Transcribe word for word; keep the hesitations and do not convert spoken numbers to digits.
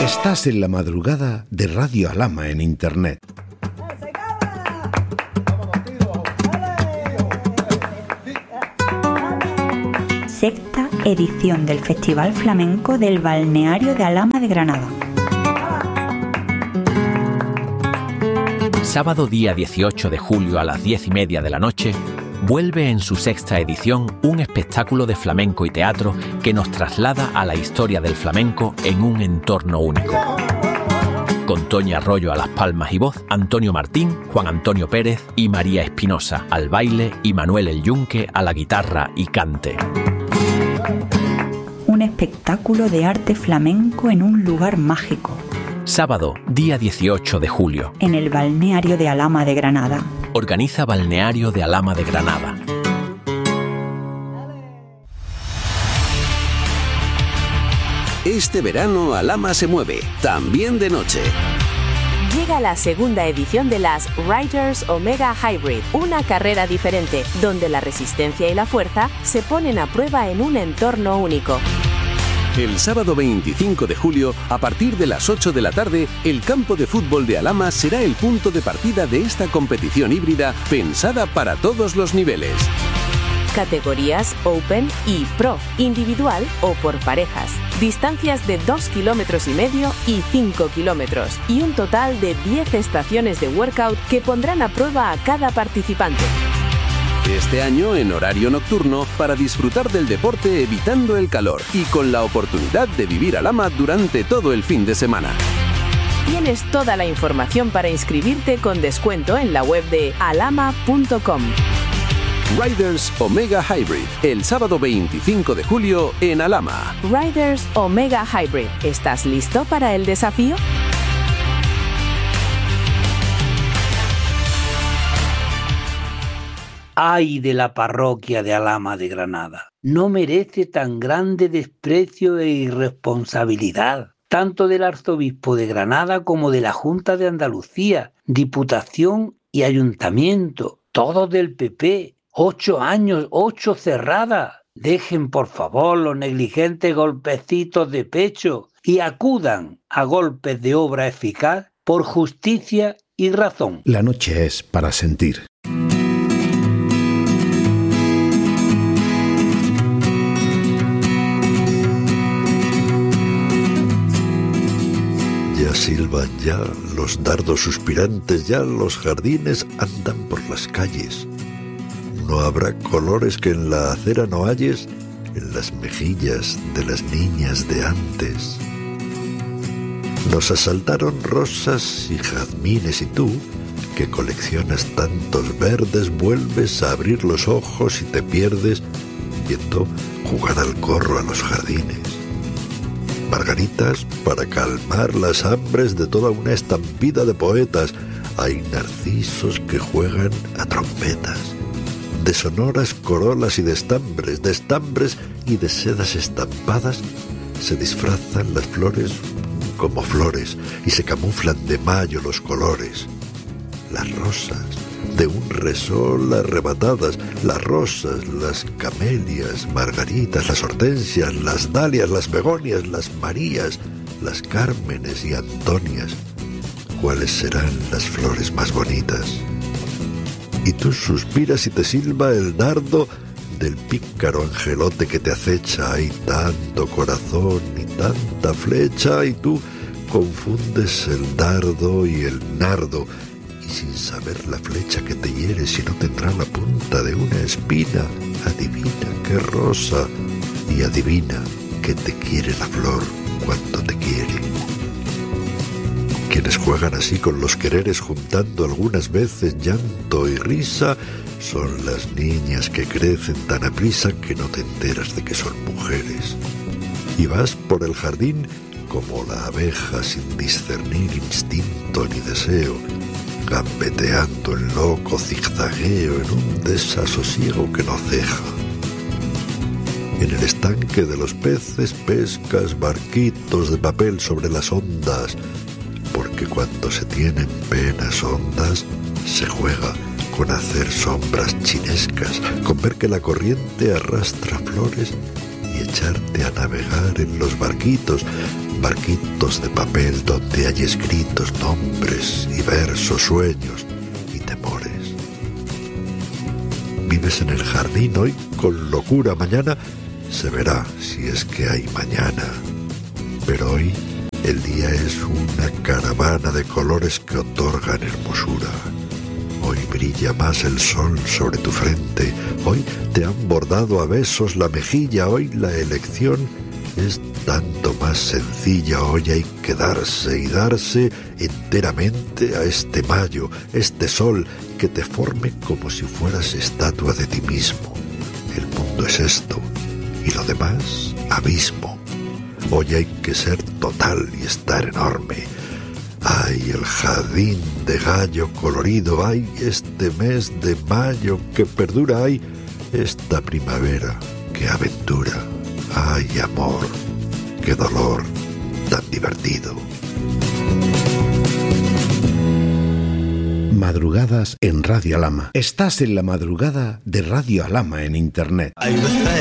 Estás en la madrugada de Radio Alhama en Internet. Sexta edición del Festival Flamenco del Balneario de Alhama de Granada. Sábado día dieciocho de julio a las diez y media de la noche, vuelve en su sexta edición un espectáculo de flamenco y teatro que nos traslada a la historia del flamenco en un entorno único. Con Toñi Arroyo a las palmas y voz, Antonio Martín, Juan Antonio Pérez y María Espinosa al baile y Manuel El Yunque a la guitarra y cante. Un espectáculo de arte flamenco en un lugar mágico. Sábado, día dieciocho de julio. En el Balneario de Alhama de Granada. Organiza Balneario de Alhama de Granada. Este verano Alhama se mueve, también de noche. Llega la segunda edición de las Riders Omega Hybrid, una carrera diferente, donde la resistencia y la fuerza se ponen a prueba en un entorno único. El sábado veinticinco de julio, a partir de las ocho de la tarde, el campo de fútbol de Alhama será el punto de partida de esta competición híbrida pensada para todos los niveles. Categorías Open y Pro, individual o por parejas. Distancias de dos kilómetros y medio y cinco kilómetros. Y un total de diez estaciones de workout que pondrán a prueba a cada participante. Este año en horario nocturno para disfrutar del deporte evitando el calor y con la oportunidad de vivir Alhama durante todo el fin de semana. Tienes toda la información para inscribirte con descuento en la web de alhama punto com. Riders Omega Hybrid, el sábado veinticinco de julio en Alhama. Riders Omega Hybrid, ¿estás listo para el desafío? ¡Ay de la parroquia de Alhama de Granada! No merece tan grande desprecio e irresponsabilidad, tanto del arzobispo de Granada como de la Junta de Andalucía, Diputación y Ayuntamiento, todos del P P. Ocho años, ocho cerradas. Dejen, por favor, los negligentes golpecitos de pecho y acudan a golpes de obra eficaz por justicia y razón. La noche es para sentir. Ya silban ya los dardos suspirantes, ya los jardines andan por las calles. No habrá colores que en la acera no halles en las mejillas de las niñas de antes. Nos asaltaron rosas y jazmines y tú, que coleccionas tantos verdes, vuelves a abrir los ojos y te pierdes viendo jugar al corro a los jardines. Margaritas para calmar las hambres de toda una estampida de poetas. Hay narcisos que juegan a trompetas. De sonoras corolas y de estambres, de estambres y de sedas estampadas, se disfrazan las flores como flores y se camuflan de mayo los colores. Las rosas, de un resol arrebatadas, las rosas, las camelias, margaritas, las hortensias, las dalias, las begonias, las marías, las cármenes y antonias. ¿Cuáles serán las flores más bonitas? Y tú suspiras y te silba el dardo del pícaro angelote que te acecha. Hay tanto corazón y tanta flecha, y tú confundes el dardo y el nardo, y sin saber la flecha que te hiere si no tendrá la punta de una espina, adivina qué rosa, y adivina que te quiere la flor cuando te quiere. Quienes juegan así con los quereres, juntando algunas veces llanto y risa, son las niñas que crecen tan aprisa que no te enteras de que son mujeres. Y vas por el jardín como la abeja sin discernir instinto ni deseo, gambeteando en loco zigzagueo en un desasosiego que no ceja. En el estanque de los peces pescas barquitos de papel sobre las ondas, porque cuando se tienen penas hondas se juega con hacer sombras chinescas, con ver que la corriente arrastra flores y echarte a navegar en los barquitos, barquitos de papel donde hay escritos nombres y versos, sueños y temores. Vives en el jardín hoy con locura, mañana se verá si es que hay mañana. Pero hoy el día es una caravana de colores que otorgan hermosura. Hoy brilla más el sol sobre tu frente, hoy te han bordado a besos la mejilla, hoy la elección es tanto más sencilla, hoy hay que darse y darse enteramente a este mayo, este sol que te forme como si fueras estatua de ti mismo. El mundo es esto y lo demás abismo. Hoy hay que ser total y estar enorme. Ay, el jardín de gallo colorido, ay, este mes de mayo que perdura, ay, esta primavera, qué aventura, ay, amor, qué dolor tan divertido. Madrugadas en Radio Alhama. Estás en la madrugada de Radio Alhama en Internet. Hay veces